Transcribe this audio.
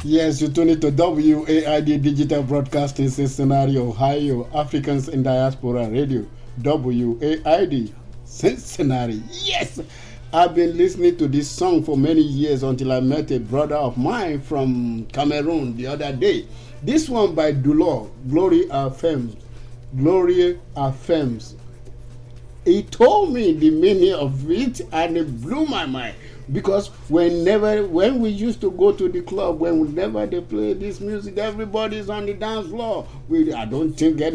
Yes, you tune it to WAID Digital Broadcasting Cincinnati, Ohio, Africans in Diaspora Radio. WAID Cincinnati. Yes! I've been listening to this song for many years until I met a brother of mine from Cameroon the other day. This one by Dulor, Glory Affirms. Glory Affirms. He told me the meaning of it and it blew my mind. Because when we used to go to the club, whenever they play this music, everybody's on the dance floor. I don't think any